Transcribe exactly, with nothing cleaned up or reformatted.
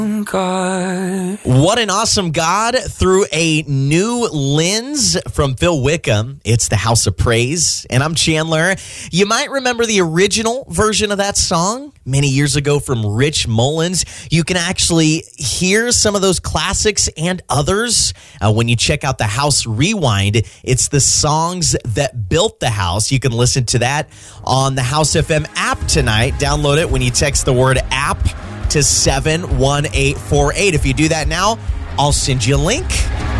God. What an awesome God through a new lens from Phil Wickham. It's the House of Praise, and I'm Chandler. You might remember the original version of that song many years ago from Rich Mullins. You can actually hear some of those classics and others uh, when you check out the House Rewind. It's the songs that built the house. You can listen to that on the House F M app tonight. Download it when you text the word app to seven one eight four eight. If you do that now, I'll send you a link.